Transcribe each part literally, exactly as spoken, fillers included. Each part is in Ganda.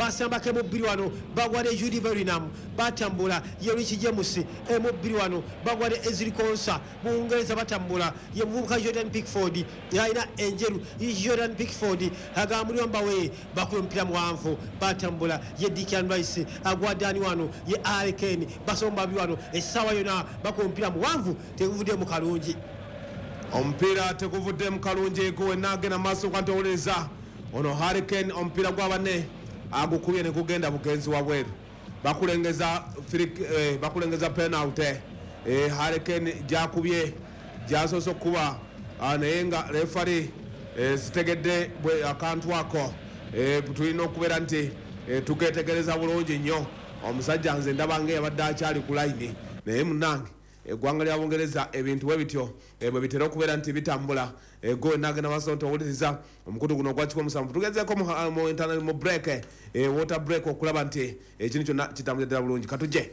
basamba ke mubiri wano bagwade Judy Bellingham batambula ye Rich James e mubiri wano bagwade Ezri Konsa Bungereza batambula ye muvubuka Jordan Pickford yaina enjeru Jordan Pickford agamuli mbawe bakumpira mwanvu batambula ye Declan Rice agwadani wano ye Harry Kane basomba biwano esawa yona bakumpira mwanvu tevude mu kalungi ompira tekuvudde mu kalungi ko nage na maso kwantoleza ono Harry Kane ompira gwabane agukubye ne kugenda bugenzi wabweru bakulengeza flick eh, bakulengeza penalty eh Harry Kane jakubye jasoso kuba anayenga referee eh, sitegedde bwe akantu wako eh tulina okubera nti eh, tugetegereza bulungi nnyo omusajja nze ndabange yabadde akyali ku line naye munange egwanga lya Bungereza ebintu webityo ebwe bitera okubeera nti bitambula ego nagenda basonto owuliriza omukutu guno gwakiko musanvu tugezeko mu internet mu break e water break okulaba nti ekintu kyonna kitambulira bulungi katuje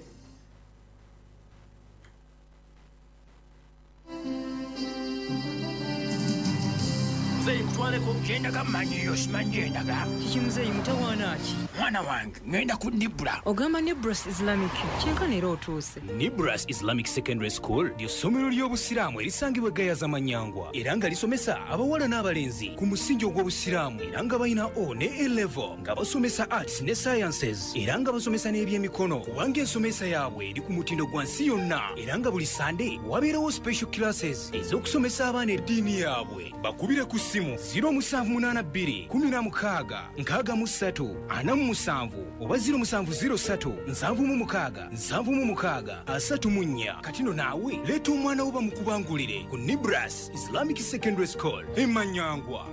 Mzee mtwale ko genda gamanyi yo simanjenda ga. Kiki mzee mutawana ki? Mwana wange ngenda ku Nibra. Ogamba Nibras Islamic. Chenka ne rotuse. Nibras Islamic Secondary School lyo somero ly'obusiramu erisangibwa Gaya za Manyangwa. Era nga lisomesa abawala n'abalenzi ku musingi ogw'obusiramu era nga balina O ne A level nga basomesa arts ne sciences era nga basomesa n'ebyemikono kubanga ensomesa yaabwe eri ku mutindo gwa nsi yonna era nga buli Sunday wabeerawo special classes ez'okusomesa abaana eddiini yaabwe. Bakubire ku simu zero musanvu munana bbiri kumi na mukaaga nkaaga mu ssatu ana mu musanvu oba zero musanvu zero ssatu nsanvu mu mukaaga nsanvu mu mukaaga asatu mu nnya. Katino naawe leeta omwana wo bamukubangulire ku Nibras Islamic Secondary School e Manyangwa.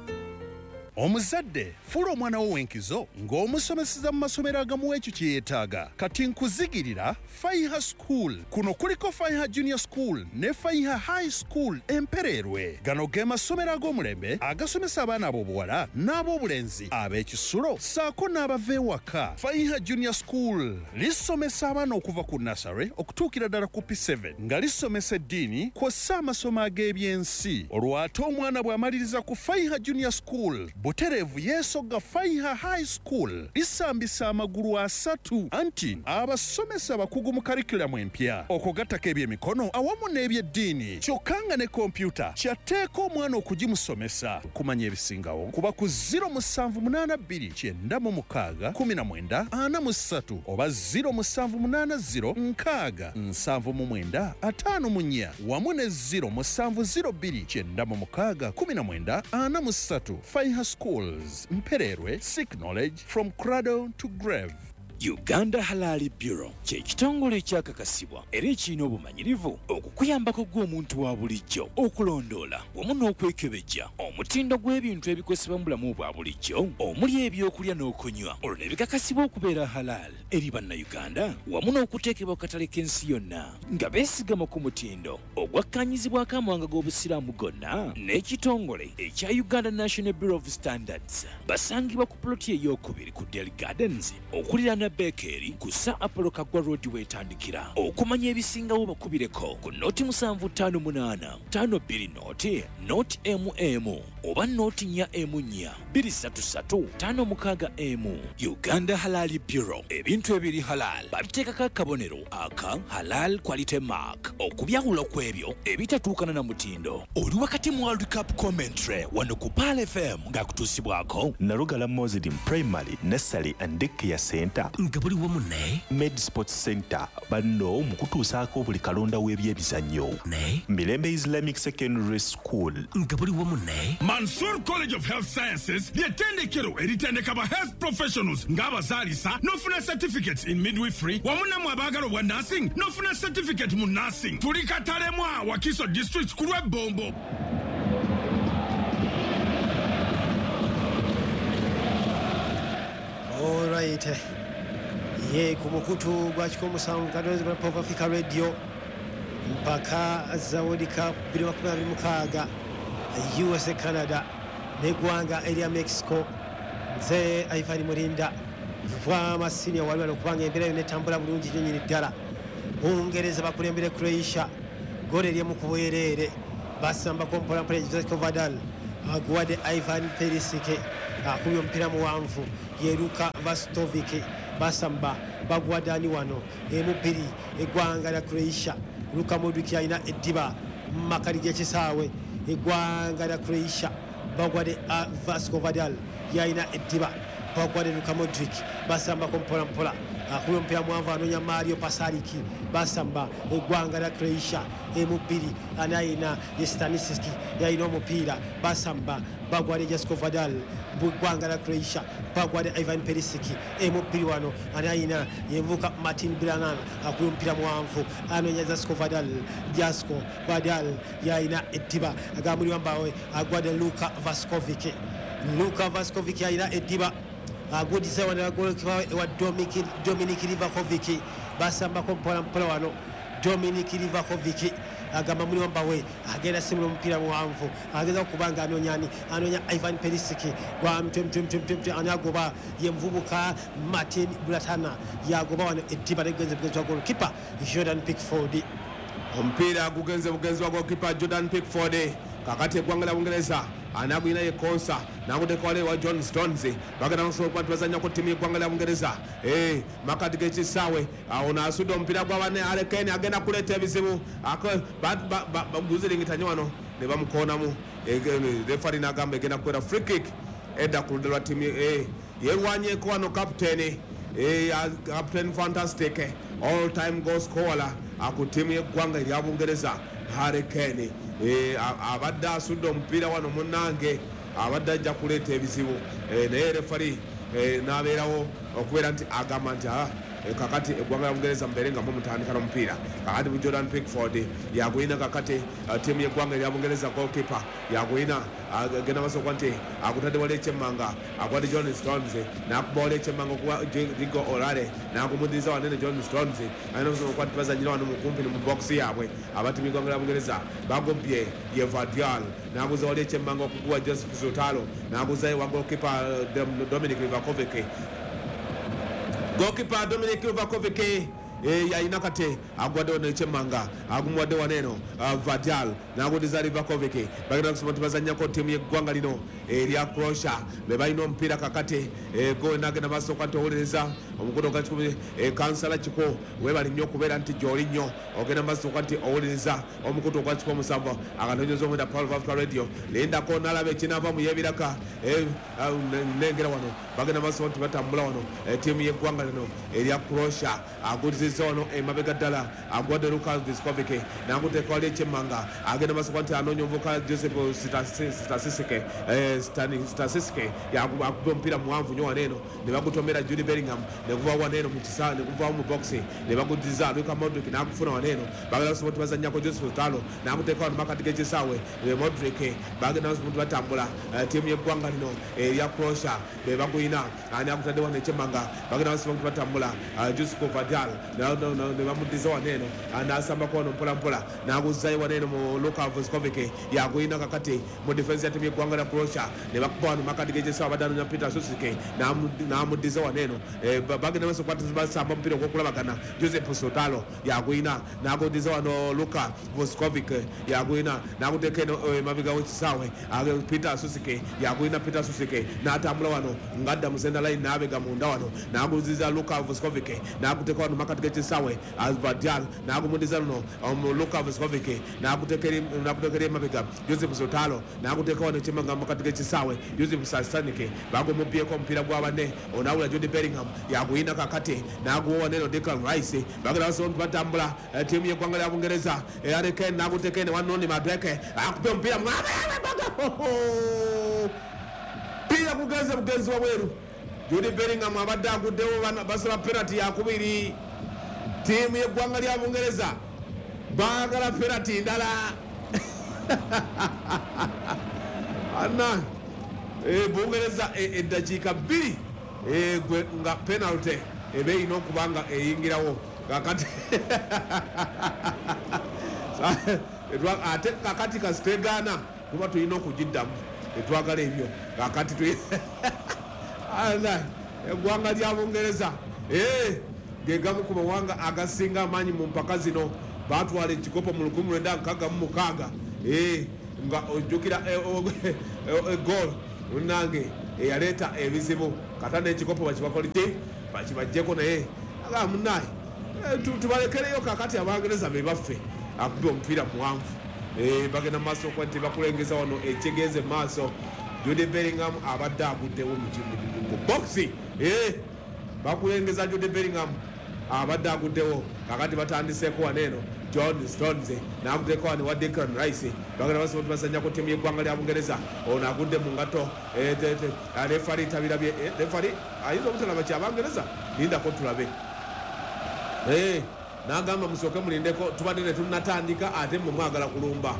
Omuzadde fula omwana wo wenkizo ng'omusomeseza mu masomero agamu ekyo kye yeetaaga. Kati nkuzigirira Faiha School. Kuno kuliko Faiha Junior School ne Faiha High School Empererwe. Gano ge masomero ag'omulembe agasomesa abaana ab'obuwala n'ab'obulenzi ab'ekisulo saako n'abava ewaka. Faiha Junior School lisomesa abaana okuva ku nursery okutuukira ddala ku P seven nga lisomesa eddiini kw'ossa amasomo ag'ebyensi. Olwo ate omwana bw'amaliriza ku Faiha Junior School Buterevu yesoga Faiha High School lisambisa amagulu asatu anti abasomesa bakugu mu curriculum empya okugattako ebyemikono awamu n'ebyeddiini kyokka ne kompyuta kyateeka omwana okugimusomesa. Kumanya ebisingawo kuba ku zero musanvu munana bbiri kyenda mu mukaaga kumi na mwenda ana mu ssatu oba zero musanvu munana zero nkaaga nsanvu mu mwenda ataano mu nnya wamu ne zero musanvu zero bbiri kyenda mu mukaaga kumi na mwenda ana mu ssatu. Faiha Schools, Mpererwe, seek knowledge from cradle to grave. Uganda Halali Bureau kye kitongole ekyakakasibwa era ekirina obumanyirivu okukuyambako gw'omuntu wa bulijjo okulondoola wamu n'okwekebejja omutindo gw'ebintu ebikozesebwa mu bulamu bwa bulijjo omuli ebyokulya n'okunywa olwo ne bikakasibwa okubeera halal eri bannayuganda wamu n'okuteekebwa ku katale k'ensi yonna nga beesigama ku mutindo ogwakkaanyizibwako amawanga g'obusiraamu gonna n'ekitongole ekya Uganda National Bureau of Standards basangibwa ku ploti ey'okubiri ku Dairy Gardens okuliraana Bekeri kusa Apollo Kagwa Road wetandikira. Okumanya ebisingawo bakubireko ku noti musanvu ttaano munaana ttaano bbiri noti noti M M oba noti nnya M nnya bbiri ssatu ssatu ttaano mukaaga M. Uganda Halali Bureau ebintu ebiri halal babiteekako akabonero aka halal quality mark okubyawula kw'ebyo ebitatuukana na mutindo. Oli wakati mu World Cup commentary wano ku Pal F M nga kutuusibwako Narugala Muslim Primary Nursery and Daycare Center nga buli wamu ne Med Sports Center banno mu kutuusaako buli kalonda w'ebyebizannyo ne Mirembe Islamic Secondary School nga buli wamu ne Mansour College of Health Sciences ly'ettendekero eritendeka ba health professionals ng'abazaalisa n'ofuna certificates in midwifery wamu namwe abaagala obwa nursing n'ofuna certificate mu nursing. Tuli Katalemwa Wakiso District ku lw'ebbombo. All right. Ye kumukutu gwachiko musanvu kadozi bwa Pop Africa Radio mpaka za World Cup bili makumi mukaaga U S A Canada negwanga elia Mexico nze Ivan Murinda vwa masini wali wali kubanga embere ne tambula bulungi nyinyi ddala. Bungereza bakulembere Croatia gole lye mukubwerere basamba kompola mpole Joseph Vadal agwade Ivan Perisic akubye omupiira muwanvu ye Luka Vastovic basamba bagwadani wano emubiri eggwanga lya Croatia. Luka Modric alina eddiba mu makati g'ekisaawe eggwanga lya Croatia bagwade Vasco Vidal yalina eddiba bagwade Luka Modric basambako mpola mpola akubye omupiira muwanvu anoonya Mario Pasalic basamba eggwanga lya Croatia emubiri anayina ye Stanisic yalina omupiira basamba bagwade Vasco Vidal bw'eggwanga lya Croatia bagwade Ivan Perisic emubiri wano anayina yenvuka Martin Brannan akubye omupiira muwanvu anoonya Vasco Vidal Vasco Vidal yalina eddiba agamuliwambawe agwade Luka Vaskovic Luka Vaskovic yalina eddiba agudisa wana golikipa wa Dominik Livakovic basambako mpola mpola wano Dominik Livakovic agamba muli wambawe agenda simula omupiira muwanvu ageza okubanga anonyani anonya Ivan Perisic gwa mtwe anyagoba ye mvubuka Martin Bratana yagoba wano eddiba ligenze bugenzi wa golikipa Jordan Pickford. Omupiira gugenze bugenzi wa golikipa Jordan Pickford kakati eggwanga lya Bungereza anagwina ye Konsa nakuteka wale wa John Stones bagenda kusooka bazanya ku timu y'eggwanga lya Bungereza eh makati g'ekisaawe awo asudde omupiira gwa bane Harry Kane agenda kuleeta ebizibu baguziringitanye wano ne bamukoonamu refari n'agamba egenda kukwera free kick edda ku ludda lwa timu eh yerwanyeeko wano captain eh captain fantastic all time goal scorer aku timu y'eggwanga erya Bungereza Harry Kane eh abadde asudde omupiira wano munnange abadde ajja kuleeta ebizibu naye refari n'abeerawo okubeera nti agamba nti kakati eggwanga lya Bungereza mbeere nga mumutandika n'omupiira kakati bu Jordan Pickford yagwina kakati tiimu y'eggwanga erya Bungereza goalkeeper yagwina agenda masooka nti agutadde wala ekyemmanga agwadde John Stones n'akuba wala ekyemmanga okuwa Diego Olare n'agumudiriza wanene John Stones alina omusomo okuba nti bazanyira wano mukumpi mu bokisi yaabwe abatiimu y'eggwanga lya Bungereza bagobye ye Vardial n'aguza wala ekyemmanga okuguwa Joseph Zotalo n'aguzayo wa goalkeeper Dominik Livakovic goalkeeper Dominik Livakovic eh yalina kate agwadde wano ekyemmanga agumuwadde waneno Vardial n'agudiza Livakovic bagenda kusoma nti bazannyako ttiimu y'eggwanga lino erya Croatia be balina omupiira kakate go n'agenda maaso katowoleza omukono gwa kikumi kansala kiko webali nnyo okubeera nti gy'oli nnyo ogenda maaso nti owuliriza omukutu ogwa kiko omusanvu akanonyeza omwenda Paul Africa Radio lindako n'alaba ekinaava mu y'ebiraka nengera wano bagenda maaso nti batambula wano ttiimu y'eggwanga lino erya Croatia agudizizza wano emabega ddala agwadde Luka Vaskovic n'aguteeka wali ekyemmanga agenda maaso nti anoonya omuvubuka Joseph Stasisic Stasisic yakuba omupiira muwanvu nnyo waneeno ne bagutomera Jude Bellingham ne guva waneeno mu kisaa ne guvaawo mu boxi ne bagudiza Luka Modric n'agufuna waneeno bagenda kusoma nti bazannyako Joseph Talo n'aguteeka wano makati g'ekisaawe Modric bagenda kusoma nti batambula ttiimu y'eggwanga lino erya Croatia be baguyina ani agutadde wano ekyemmanga bagenda kusoma nti batambula Joseph Vardial ne bamudiza waneeno n'asambako wano mpola mpola n'aguzzayo waneeno mu Luka Vaskovic yaguyina kakati mu defense ya ttiimu y'eggwanga lya Croatia ne bakuba wano makati g'ekisaawe badde anoonya Peter Susike n'amuddiza waneeno bagenda maaso kwati basamba omupiira ogw'okulabagana Joseph Sotalo yagwina n'aguddiza wano Luka Vaskovic yagwina n'aguteeka eno emabega w'ekisaawe Peter Susike yagwina Peter Susike n'atambula wano ng'adda mu center line n'abega munda wano n'aguddiza Luka Vaskovic n'aguteeka wano makati g'ekisaawe Vardial n'agumuddiza luno Luka Vaskovic n'aguteekera emabega Joseph Sotalo n'aguteeka wano ekyemmanga makati g'ekisaawe Joseph Sastanik bagumubyeko omupiira gwa banne onawula Jude Bellingham yaguyina kakati n'aguwa waneno Declan Rice bagenda basobola nti batambula ttiimu y'eggwanga lya Bungereza Harry Kane n'aguteeka ene wanoni Madueke akupe omupiira piira kugenze bugenzi wabweru Jude Bellingham abadde aguddewo basaba penalty yakubiri ttiimu y'eggwanga lya Bungereza baagala penalty ndala ana Bungereza eddakiika bbiri nga penalty eba erina okubanga eyingirawo kakati ate kakati kasitegaana tuba tulina okugiddamu etwagala ebyo kakati eggwanga lya Bungereza gegamu ku mawanga agasinga amaanyi mu mpaka zino batwala ekikopo mu lukumi lwenda nkaaga mu mukaaga nga ojjukira egol munange eyaleeta ebizibu kata n'ekikopo bakibakolite bakibajjeko naye aga munaye tubalekereyo kakati abangereza be baffe akuba omupiira muwanvu bagenda maaso okuba nti bakulengeza wano ekyegenze maaso Jude Bellingham abadde aguddewo mu boxi bakulengeza Jude Bellingham abadde aguddewo kakati batandiseeko waneeno John Stones naguddeko wano wa Declan Rice bagenda basobola tubasanya ku ttiimu y'eggwanga lya Bungereza ono agudde mu ngato refari tabirabye refari ayinza obutalaba kyabangereza lindako tulabe nagamba musooke mulindeko tubadde ne tunatandika ate mwe mwagala kulumba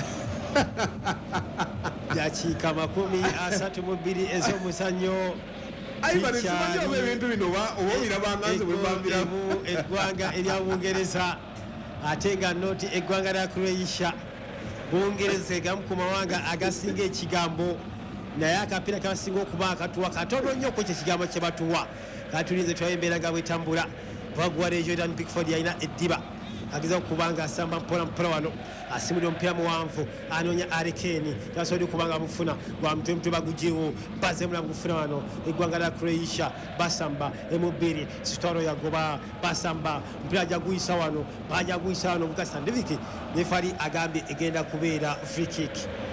dakiika makumi asatu mu bbiri ez'omuzannyo ayibanisimanyoba ebintu bino oba obirabanga nze bwebambiramu eggwanga erya Bungereza ate nga noti eggwanga lya Croatia. Bungereza egamu ku mawanga agasinga ekigambo naye akapiira kabasinga okuba akatuwa katono nnyo ku ekyo ekigambo kye batuwa katulinze twaye embeera nga bwetambula bagwala Jordan Pickford yalina eddiba ageza okubanga asamba mpola mpola wano asimulira omupiira muwanvu anoonya Arekeni tabasobodde okubanga bufuna gwa mutwe mutwe bagujewo bazemula gufuna wano eggwanga lya Croatia basamba emubiri sitoro yagoba basamba omupiira jaguyisa wano bajaguyisa wano Luka Sandvik refari agambye egenda kubeera free kick.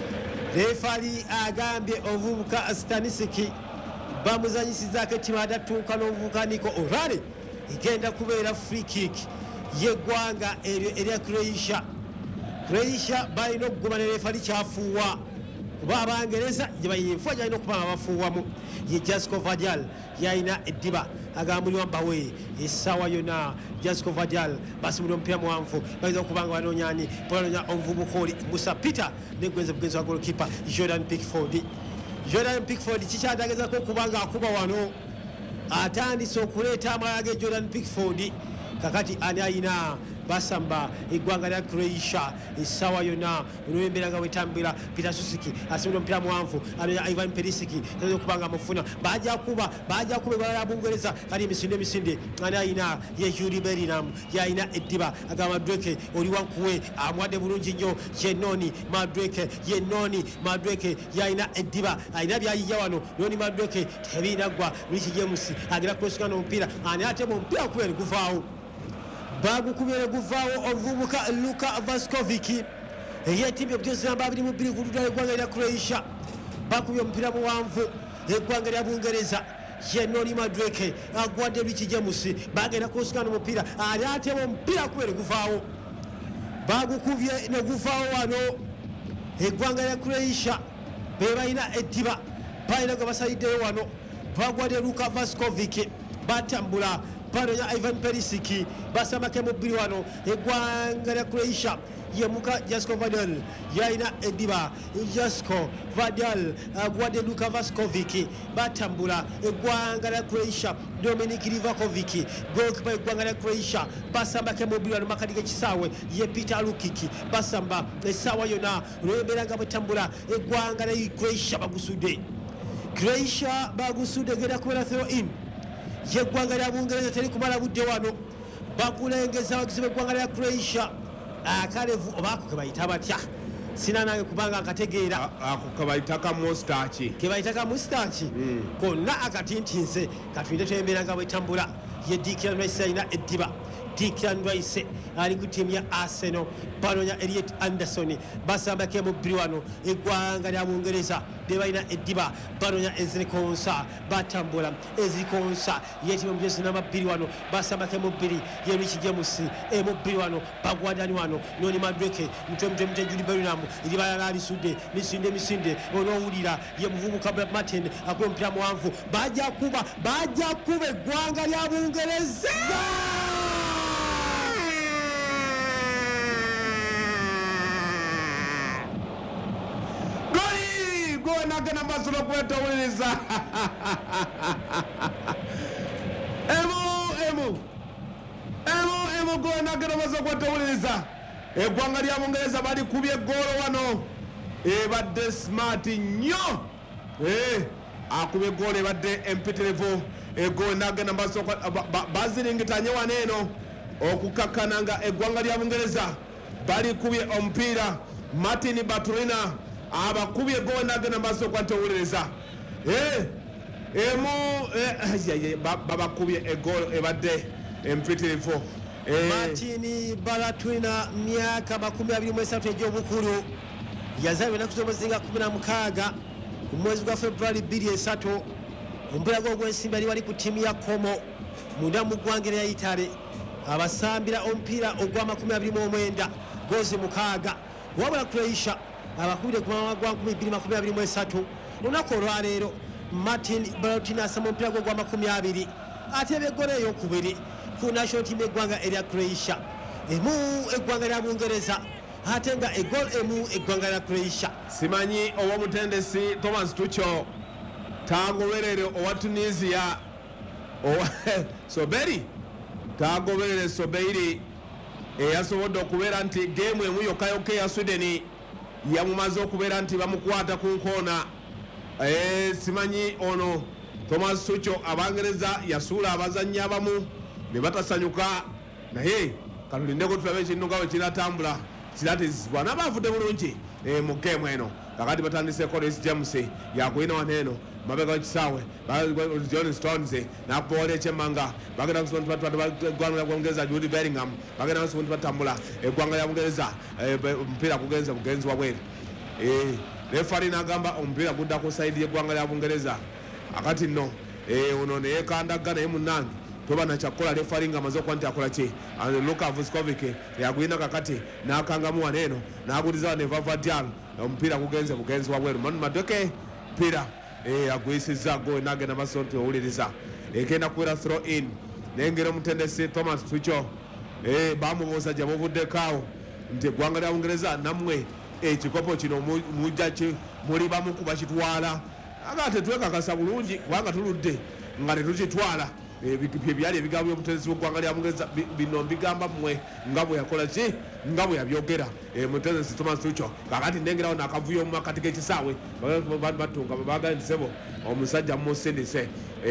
Refari agambye ovubuka Stanisic bamuzanyisizaako ettiimu adatuuka n'obuvubuka Nico O'Reilly egenda kubeera free kick yeggwanga eryo erya Croatia. Croatia balina okuguma ne refari kyafuuwa kuba Abangereza gye bayinfuwa gyalina okuba nga bafuuwamu ye Jasko Vardial yalina eddiba agambulirwa mbawe essaawa yonna Jasko Vardial basimulira omupiira muwanvu bayinza okuba nga banoonyani banoonya omuvubuka oli Musa Peter negwenze bugenzi wa golokipa Jordan Pickford. Jordan Pickford kikyadagezako okuba nga akuba wano atandise okuleeta amalala ge Jordan Pickford kakati ani ayina basamba eggwanga lya Croatia essaawa yonna olw'embeera nga bwetambula. Peter Susiki asimula omupiira muwanvu anonya Ivan Perisic taza okubanga mufuna bajja kuba bajja kuba eggwanga lya Bungereza kali emisinde emisinde ani ayina ye Jude Bellingham yalina eddiba agamba Madueke oli wankuwe amwadde bulungi nnyo yenoni Madueke yenoni Madueke yalina eddiba alina byayijja wano noni Madueke tebinaggwa Richi James agera kulosikana omupiira ani ate mu omupiira kubera guvaawo bagukubye guvaawo ovubuka Luka Vaskovic ey'ettiimu y'obujozi namba abiri mu bbiri ku ludda lw'eggwanga lya Croatia bakubye omupiira muwanvu eggwanga lya Bungereza yenoni Madueke agwadde Richi James bagenda kulosikana omupiira ali ate mu omupiira kubera guvaawo bagukubye ne guvaawo wano eggwanga lya Croatia be balina eddiba balina gwe basaliddeyo wano bagwadde Luka Vaskovic batambula banoonya Ivan Perisic basambako emubbiri wano eggwanga lya Croatia yemuka Jasko Vardial yalina eddiba Jasko Vardial agwadde Luka Vaskovic batambula eggwanga lya Croatia Dominik Livakovic golikipa eggwanga lya Croatia basambako emubbiri wano makati g'ekisaawe ye Peter Lukic basamba essaawa yonna olw'embeera nga bwetambula eggwanga lya Croatia bagusudde Croatia bagusudde egenda kubeera throw in yeggwanga lya Bungereza teri kumala budde wano bakulengeza abagizi b'eggwanga lya Croatia akalevu oba ako ke bayita batya sina nange kubanga akategeera ako kebayita ka mustaki ke bayita ka mustaki konna akatintinse katulinde twembeera nga bwetambula ye Declan Rice alina eddiba Declan Rice ali ku ttiimu ya Arsenal banoonya Elliot Anderson basambako emubbiri wano eggwanga lya Bungereza be balina eddiba banoonya Ezri Konsa batambula Ezri Konsa yettiimu omujozi namba bbiri wano basambako emubbiri ye Richi James emubbiri wano bagwadani wano noni Madueke mutwe mutwe mutwe Jude Bellingham eri balala alisudde misinde misinde onoowulira ye muvubuka Brad Martin akuba omupiira muwanvu bajja kuba bajja kuba eggwanga lya Bungereza nagenda maaso n'okwetowuliriza emu emu emu emu gwe nagenda maaso n'okwetowuliriza eggwanga lya Bungereza balikubye eggoolo wano ebadde smart nnyo akubye eggoolo ebadde empitirivu eggoolo nagenda maaso baziringitanye wano eno okukakkana nga eggwanga lya Bungereza balikubye omupiira Martin Baturina abakubye gwe nagenda maaso kwatowuliriza eh emu eh babakubye egolo ebadde empitirifu. Martin Balatwina myaka makumi abiri mu esatu egy'obukulu yazalibwa ennaku z'omuzinga kumi na mukaaga mu mwezi gwa February bbiri esatu. Omupiira gwe ogw'ensimbi yali wali ku ttiimu ya Como munda mu ggwanga erya Italy abasambira omupiira ogwa makumi abiri mu omwenda goozi mukaaga wabula Croatia abakubire ku mama gwa nkumi bbiri makumi abiri mu esatu. Lunaku olwaleero Martin Balatwina asamba omupiira gwe ogwa makumi abiri ateebye eggoolo ey'okubiri ku national team eggwanga erya Croatia, emu eggwanga lya Bungereza ate nga eggoolo emu eggwanga lya Croatia. Simanyi ow'omutendesi Thomas Tuchel tagoberere owa Tunisia owa Soberi tagoberere Sobeiri eyasobodde okubeera nti geemu emu yokka yokka eya Sweden yamumaze okubeera nti bamukwata ku nkoona. Simanyi ono Thomas Tuchel Abangereza yasuula abazannyi abamu ne batasanyuka naye kalulindeko tulabe ekintu nga bwe kiratambula kiratizibwa n'abaavudde bulungi mu geemu eno. Kakati batandise Collins James yakwina wano eno mabega w'ekisaawe John Stones nakubowola ekyemmanga bagenda eggwanga lya Bungereza Jude Bellingham bagenda nti batambula eggwanga lya Bungereza omupiira gugenze bugenzi wabweru. Refari n'agamba omupiira gudda ku sayidi y'eggwanga lya Bungereza akati nno ono ne yeekandaga naye munnange toba nakyakukola refari nga amaze okuba nti akola ki. Luka Vuskovic yagwina kakati n'akangamu wano eno n'aguliza ne Vavadial omupiira gugenze bugenzi wabweru. Manu Madueke mpira agwisizza gwe n'agenda maaso nti owuliriza egenda kubeera throw in nengera omutendesi Thomas Tuchel bamubuuza gye muvuddeko awo nti eggwanga lya Bungereza nammwe ekikopo kino mujja ki muli bamu kubakitwala aga tetwekakasa bulungi kubanga tuludde nga tetukitwala. Byali ebigambo by'omutendesi w'eggwanga lya Bungereza bino mbigamba mmwe nga bwe yakola ki nga bwe yabyogera omutendesi Thomas Tuchel. Kakati nengerawo n'akavuyo mu makati g'ekisaawe batunga baagala nti sebo omusajja mumusindise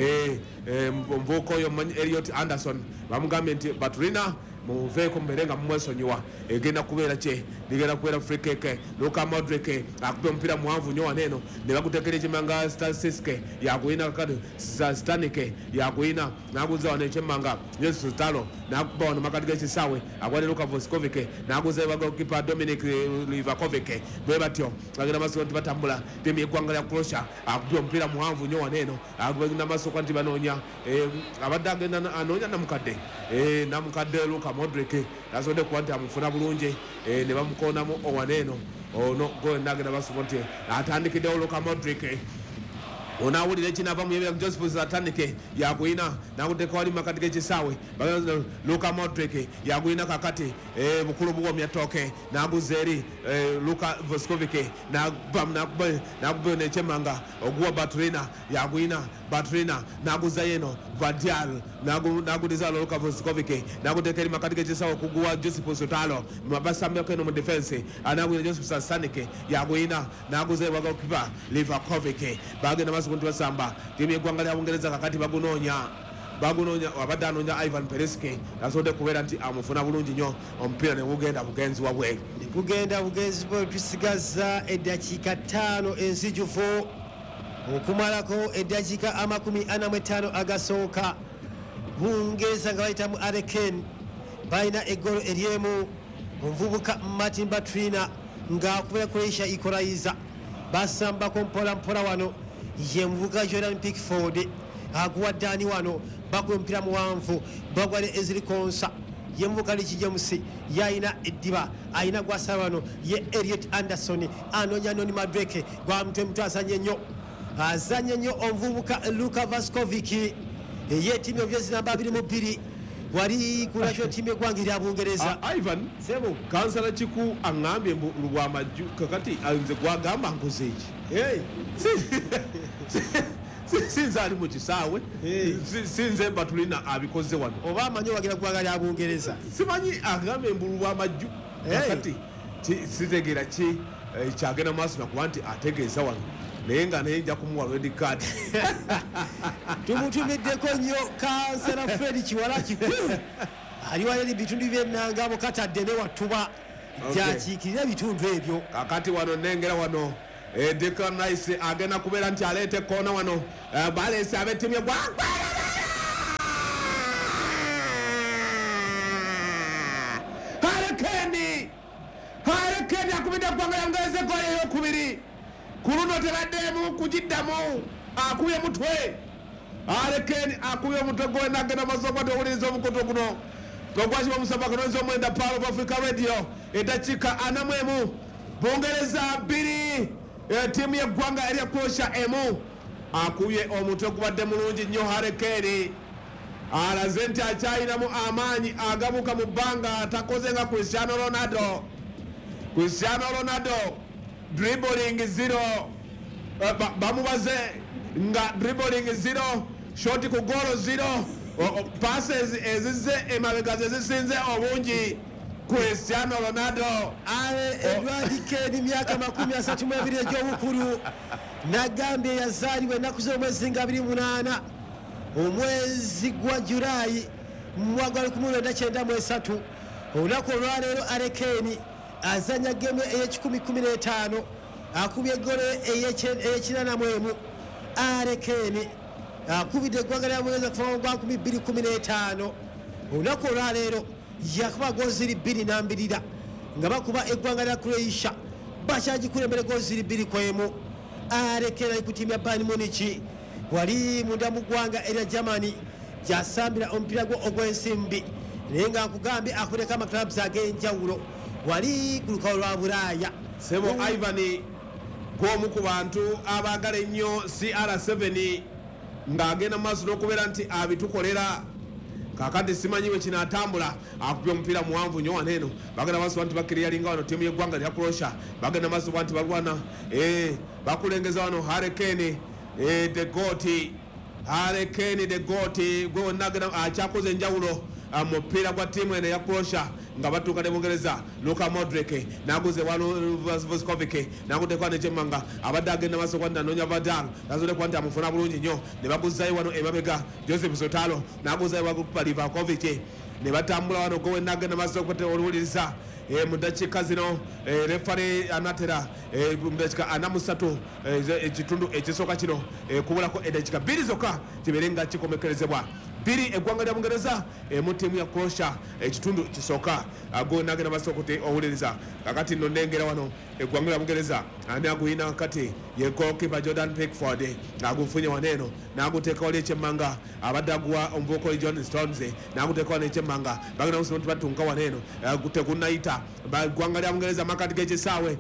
nvuuka oyo Elliot Anderson bamugambye nti Baturina muveeko mbeere nga mumwesonyiwa egenda kubeera kye ligenda kubeera free kick. Luka Modric akuba omupiira muwanvu nnyo wano eno ne baguteekera ekyemmanga Stasiske yaguyina kakati Stanike yaguyina n'aguza wano ekyemmanga Jesus Talo n'akuba wano makati g'ekisaawe agwadde Luka Vuskovic n'aguza ebagokipa Dominic Livakovic bwe batyo bagenda maaso nti batambula. Ttiimu y'eggwanga lya Croatia akubye omupiira muwanvu nnyo wano eno agenda maaso kwa nti banoonya abadde agenda anoonya namukadde namukadde Luka Modric asobodde kuba nti amufuna bulungi ne bamukoonamu owaneeno ono gwe nagenda basoba nti atandikiddewo Luka Modric onawulira ekinava muyebera Joseph atandike yagwina nakuteeka wali makati g'ekisaawe Luka Modric yagwina kakati bukulu buwomya tooke naguza eri Luka Vuskovic nakuba nekyemmanga oguwa Baturina yagwina Baturina naguza yeno Vadial naguliza Luka Vuskovic nakuteeka eri makati g'ekisaawe okuguwa Joseph Sotalo basambyako eno mu defense anagwina Joseph Stanike yagwina naguza ewagokipa Livakovic bagenda kunti basamba. Ttiimu y'eggwanga lya Bungereza kakati bagunoonya bagunoonya abadde anoonya Ivan Perisic asobodde kubeera nti amufuna bulungi nnyo omupiira ne gugenda bugenzi wabweru ne gugenda bugenzi bwe. Tusigaza eddakiika ttaano enzijuvu okumalako eddakiika amakumi ana mu etaano agasooka. Bungereza nga bayitamu Areken balina eggoolo eryemu. Omuvubuka Martin Baturina ng'akubira Croatia equalizer basambako mpola mpola wano ye muvubuka Jordan Pickford aguwa Dani wano bakuba omupiira muwanvu bagwale Ezri Konsa ye muvubuka Rich James yayina eddiba ayina gwasala wano ye Elliot Anderson anoonya Noni Madueke gwamutwe mutwe azanye nnyo azanye nnyo omuvubuka Luka Vuskovic ye ttiimu y'obuyozi namba abiri mu bbiri wali ku national team y'eggwanga erya Bungereza. Ivan sebo kansala kiku aŋŋambye mbu lwamajju kakati nze gwagamba nkoze eki sinze ali mu kisaawe sinze Baturina abikoze wano oba amanyi wagira ggwanga lya Bungereza simanyi agambye mbu lwamajju kakati sitegeera ki kyagenda maaso nakuba nti ategeeza wano naye nga naye nja kumuwa red card. Tumutumiddeko nnyo kansala Fred Kiwala kikulu aliwayo ebitundu by'ennanga abo katadde ne watuba gyakiikirira ebitundu ebyo. Kakati wano nengera wano eh, Declan Rice agenda kubeera nti aleete koona wano eh, baleese ab'ettiimu y'eggwanga Hurricane Hurricane akubidde eggwanga lyongeze goal ey'okubiri ku luno tebaddeemu kugiddamu akubye mutwe Hurricane akubye omutwe gwe nagenda masoba towuliriza omukutu guno gogwakiba musaba kanonzi omwenda Power of Africa Radio eddakiika ana mu emu Bungereza bbiri ttiimu y'eggwanga erya Croatia emu akubye omutwe gubadde mulungi nnyo Hurricane alaze nti akyayinamu amaanyi agabuka mu bbanga takoze nga Cristiano Ronaldo Cristiano Ronaldo dribbling zero bamubaze nga dribbling zero shoti ku goal zero passes ezize emabega zezisinze obungi Cristiano Ronaldo ale Edward Keni myaka makumi asatu mu ebiri egy'obukulu nagambye yazaalibwa ennaku z'omwezi nga abiri munaana omwezi gwa Julayi mu mwaka gwa lukumi lwenda kyenda mu esatu olunaku olwaleero Hurricane azanya gemu ey'ekikumi kumi n'etaano akubye golo ey'ekinana mu emu Hurricane akubidde eggwanga lya Bungereza kuva mu gwa nkumi bbiri kumi n'etaano olunaku olwaleero yakuba golo ziri bbiri n'ambirira nga bakuba eggwanga lya Croatia bakyagikulembera golo ziri bbiri ku emu Hurricane ali ku ttiimu ya Bayern Munich wali munda mu ggwanga erya Germany gyasambira omupiira gwo ogw'ensimbi naye nga nkugambye akuleka amaclubs ag'enjawulo wali ku lukalu lwa Bulaaya Sebo Ivan gwomu ku bantu abaagala ennyo C R seven ng'agenda maaso n'okubeera nti abitukolera kakati simanyi bwe kinaatambula akupya omupiira muwanvu nnyo wano eno bagenda maaso nti bakiriyalinga wano ttiimu y'eggwanga lya Croatia bagenda maaso nti balwana bakulengeza wano Hurricane the goat Hurricane the goat gwe wonna agenda akyakoze enjawulo mupiira gwa ttiimu eno eya Croatia nga batuuka ne Bungereza Luka Modric naguze Vuskovic nagutekwa nekyemmanga abadde agenda maaso kwa nanoonya Vadal nazolekwa nti amufuna bulungi nnyo ne baguzzayo wano emabega Joseph Sotalo naguzayo wakupa Livakovic ne batambula wano gwe wenna agenda maaso oluwuliriza mu ddakiika zino refare anatera mu ddakiika ana mu ssatu ekitundu ekisooka kino kubulako eddakiika bbiri zokka kibeere nga kikomekerezebwa bbiri eggwanga lya Bungereza mu ttiimu ya Croatia ekitundu kisooka go nagenda maaso kuti owuliriza kakati nno nnengera wano eggwanga lya Bungereza ani aguyina kati ye goalkeeper Jordan Pickford agufunye wano eno n'aguteekawo ekyemmanga abadde aguwa omuvubuka John Stones n'aguteekawo wano ekyemmanga bagenda musomo nti batunka wano eno tegunnayita eggwanga lya Bungereza makati g'ekisaawe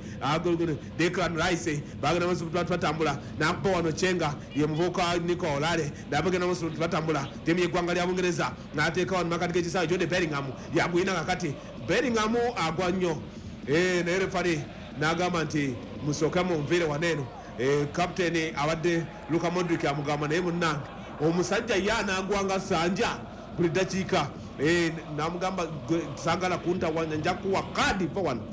Declan Rice bagenda musomo nti batambula n'akupa wano Chenga ye muvubuka Nico Olale n'abagenda musomo nti batambula ttiimu y'eggwanga lya Bungereza n'ateeka wano makati g'ekisaawe Jude Bellingham yaguyina kakati Bellingham agwa nnyo naye refari n'agamba nti musooke munviire wano eno kapiteeni abadde Luka Modric amugamba naye munnange omusajja ye anaagwanga sanja buli ddakiika namugamba sagala kuntawanya nja kuwa kaadi va wano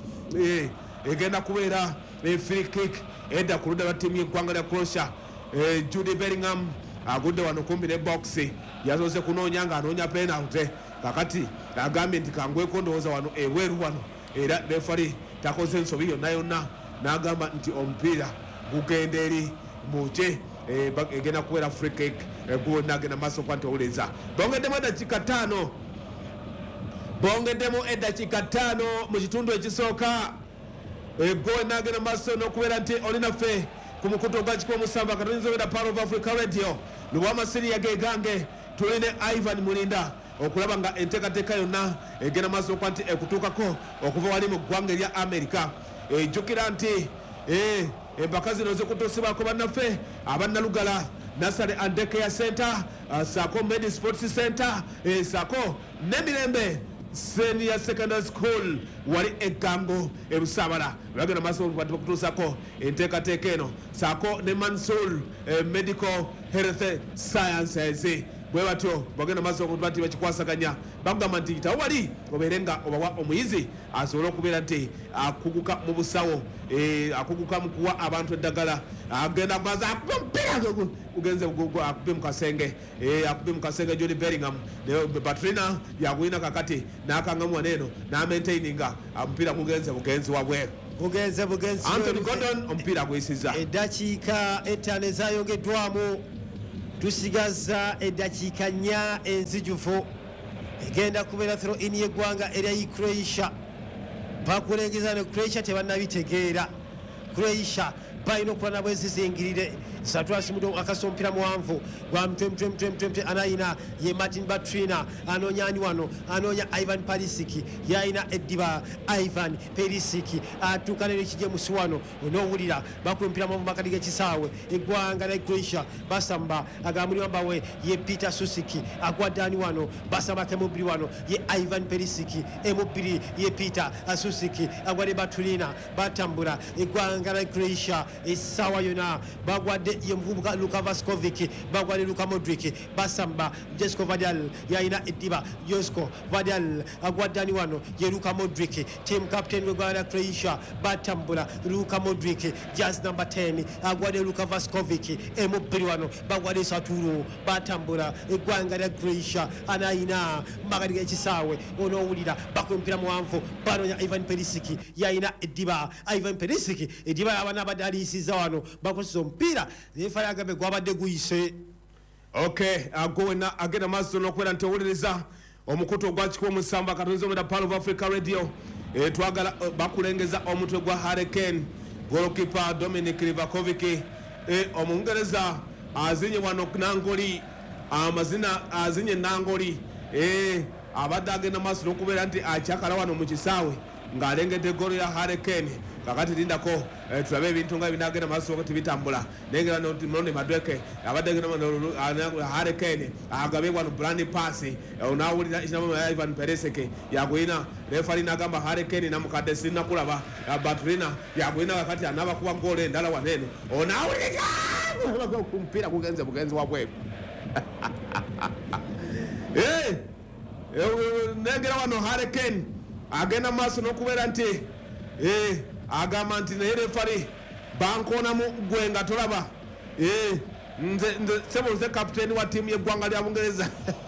egenda kubeera free kick edda ku ludda lwa ttiimu y'eggwanga lya Croatia Jude Bellingham agudde wano kumbi ne box yazoze kunoonya nga anoonya penalty kakati agambye nti kangweko ndowooza wano ebweru wano era refari takoze ensobi yonna yonna n'agamba nti omupiira gugenda eri mukye egenda kubeera free kick gwonna agenda maaso kwa nti owuliriza bongeddemu eddakiika ttaano bongeddemu eddakiika ttaano mu kitundu ekisooka gwe n'agenda maaso n'okubeera nti olinaffe ku mukutu ogwa kikuba omusamba katonyiza obera Power of Africa Radio lubwamasiriya gegange tuli ne Ivan Mulinda okulaba nga enteekateeka yonna egenda maaso kwa nti ekutuukako okuva wali mu ggwanga erya America ejjukira nti empaka zino zikutuusibwako bannaffe abannalugala Nasale and Daycare Center saako Medi Sports Center saako n'emirembe Senior Secondary School wali eggango ebusaabala bagenda maaso bakutuusako enteekateeka eno saako ne Mansour Medical Health Sciences bwe batyo bagenda maaso bati bakikwasaganya bagamba nti yitawo wali obeere nga obawa omuyizi asobole okubeera nti akuguka mu busawo akuguka mu kuwa abantu eddagala agenda maze akuba omupiira ugenze akube mu kasenge akube mu kasenge Jude Bellingham Patrina yaguyina kakati n'akangamu wano eno n'amaintaininga omupiira gugenze bugenzi wabweru bugenze bugenzi Anthony Gordon omupiira gwisiza eddakiika ettaano ezayongeddwamu tusigaza eddakiika nnya enzijuvu egenda kubeera throw in y'eggwanga erya Croatia bakulengeza ne Croatia tebannabitegeera Croatia balina okuba nabo ezizingirire satwasimudo akasa omupiira muwanvu gwa mtwe mtwe mtwe mtwe mtwe anayina ye Martin Batrina anoonya ani wano anoonya Ivan Perisic yayina eddiba Ivan Perisic atuuka n'ekijje musi wano onoowulira bakula omupiira muwanvu makati g'ekisaawe eggwanga lya Croatia basamba agamuliwamba we ye Peter Susiki agwadde ani wano basambako emubbiri wano ye Ivan Perisic emubbiri ye Peter Susiki agwadde Batrina batambula eggwanga lya Croatia essaawa yonna bagwadde ye muvubuka Luka Vaskovic bagwadde Luka Modric basamba Josko Vadal yayina eddiba Josko Vadal agwadde ani wano ye Luka Modric team captain w'eggwanga Croatia batambula Luka Modric jazz number ten agwadde Luka Vaskovic emubbiri wano bagwadde Saturo batambula eggwanga lya Croatia anayina makati g'ekisaawe onoowulira bakola omupiira muwanvu banoonya Ivan Perisic yayina eddiba Ivan Perisic eddiba yabana abadde aliisiza wano bakozesa omupiira refa yagambe gwabadde guyise okay agowena agenda maaso n'okubeera nti owuliriza omukutu ogwakikuwa omusamba katonzi omwenda Pearl of Africa Radio e, twagala uh, bakulengeza omutwe gwa Hurricane golokipa Dominic Livakovic e, omungereza azinye wano Nangoli amazina azinye Nangoli e, abadde agenda maaso n'okubeera nti akyakala wano mu kisaawe ng'alengedde golo ya Hurricane kakati lindako eh, tulabe ebintu nga binagenda maaso okati bitambula nengera noti Madweke abadde genda Hurricane agabe wano brand pass onawulira kinamo ya Ivan Perisic yagwina referee nagamba Hurricane namukadde sinna kulaba Batrina yagwina kakati anaba kuba gole endala wanene onawulira kumpira kugenze bugenzi wabwe eh nengera wano Hurricane agenda maaso n'okubeera nti eh agamba nti naye refari bankoonamu gwe nga tolaba eh nze nze sebo nze kapiteeni wa tiimu y'eggwanga lya Bungereza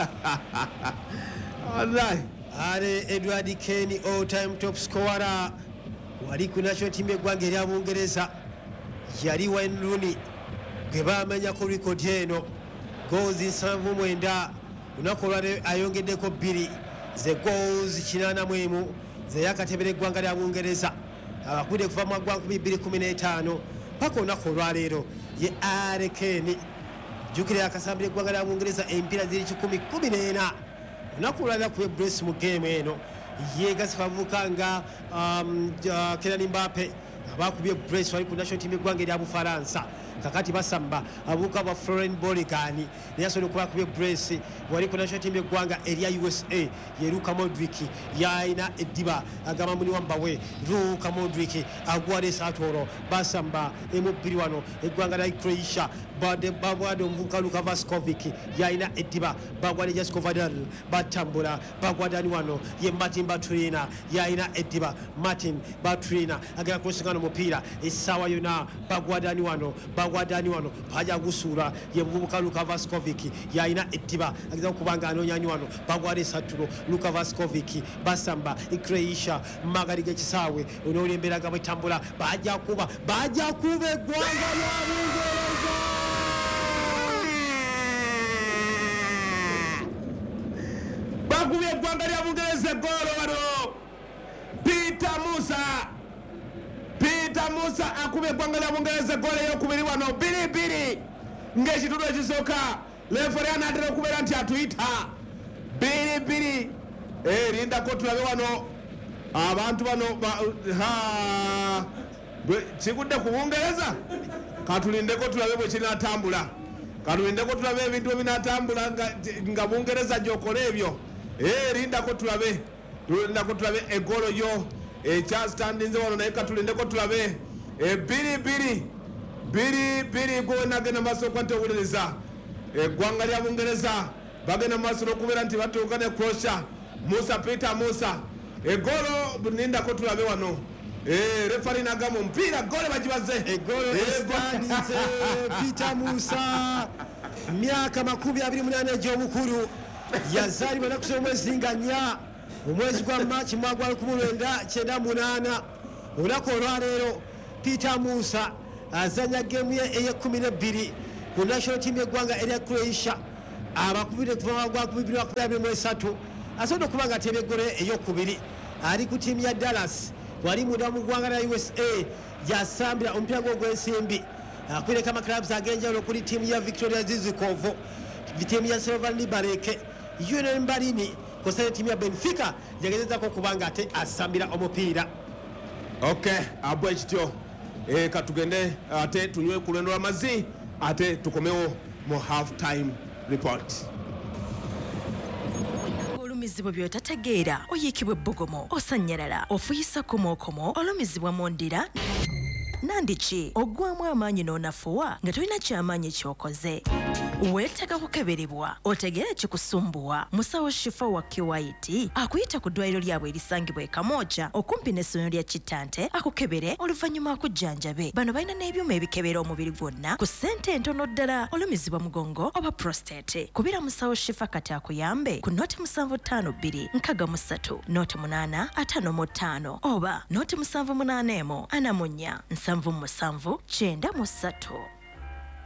alai ale Edward Kane all time top scorer wali ku national team y'eggwanga erya Bungereza yali Wayne Rooney gwe baamenyako record eno goals nsanvu mwenda lunaku olwaleero ayongeddeko bbiri ze goals kinaana mu emu ze yakatebera eggwanga lya Bungereza abakude kuva mu ggwanga bbiri kumi n'etaano paka olunaku olwaleero ye Harry Kane jjukira akasambira eggwanga lya Bungereza empiira ziri kikumi kumi n'ena olunaku olwaleero kuba brace mu game eno yeegasa kavubuka nga Kylian Mbappe abakubye brace wali ku national team y'eggwanga erya Bufaransa kakati basamba abuka ba Florent Boligani naye asobola okuba kubye brace wali ku national team y'eggwanga erya U S A ye Luka Modric yayina eddiba agamba muni wamba we Luka Modric agwade Satoro basamba emubbiri wano eggwanga lya Croatia bade babwade omuvubuka Luka Vaskovic yayina eddiba bagwade Josko Vadal batambula bagwade ani wano ye Martin Batrina yayina eddiba Martin Batrina agera kusingana omupiira essaawa yonna bagwade ani wano bagwade ani wano paja gusuula ye muvubuka Luka Vaskovic yayina eddiba ageza okubanga anoonya ani wano bagwade Saturo Luka Vaskovic basamba Croatia magari g'ekisaawe onoolya embeera nga bwetambula bajja kuba bajja kuba eggwanga lya Bungereza bakubye eggwanga lya Bungereza eggolo wano Peter Musa Peter Musa akubye eggwanga lya Bungereza eggolo ey'okubiri wano bbiri bbiri ng'ekitundu ekisooka lefere anaatera okubeera nti atuyita bbiri bbiri erindako tulabe wano abantu bano kigudde ku Bungereza katulindeko tulabe bwe kinaatambula katulindeko tulabe ebintu ebinaatambula nga Bungereza gyokola ebyo erindako tulabe tulindako tulabe egolo yo ekyastandinze wano naye katulindeko tulabe bbiri bbiri bbiri bbiri gwe nagenda maaso okuba nti owuliriza eggwanga lya Bungereza bagenda maaso n'okubeera nti batuuka ne Croatia Musa Peter Musa egolo nindako tulabe wano eh refari nagamba omupiira gole bagibaze egolo estandinze Peter Musa myaka makumi abiri munana egy'obukulu yazaalibwa nakusoma omwezi nga nnya omwezi gwa Maachi mwaka gwa lukumi lwenda kyenda munaana olunaku olwaleero Peter Musa azanya geemu ye ey'ekkumi n'ebbiri ku national team y'eggwanga erya Croatia abakubire kuva gwa kubibiri wa kumi mu esatu asobola okuba nga tebeggolo ey'okubiri ali ku ttiimu ya Dallas wali munda mu ggwanga lya U S A yasambira omupiira gwe ogw'ensimbi akwireko amaclubs ag'enjawulo kuli ttiimu ya Victoria Zizikovo, ttiimu ya Slovan Liberec, Union Berlin kw'ossa ttiimu ya Benfica yagezezaako okuba nga ate asambira omupiira. Okay, abwe kityo eh katugende ate tunywe ku lwendo lw'amazzi ate tukomewo mu half time report. Olumizibwa by'otategeera oyiikibwa ebbugumu osanyalala ofuyisa komokomo olumizibwa mu ndira nandiki ogwamu amaanyi n'onafuwa nga tolina kyamaanyi kyokoze weetaaga kukeberebwa otegeera ekikusumbuwa musawo Shifa wa Kiwaiti akuyita ku ddwaliro lyabwe erisangibwa e Kamooja okumpi n'essomero lya Kitante akukebere oluvannyuma akujjanjabe. Bano balina n'ebyuma ebikebera omubiri gwonna ku ssente entono ddala olumizibwa mugongo oba prostate. Kubira musawo Shifa kati akuyambe ku nooti musanvu ttaano bbiri nkaaga mu ssatu nooti munaana ataano mu ttaano oba nooti musanvu munaana emu ana mu nnya nsanvu mu musanvu kyenda mu ssatu.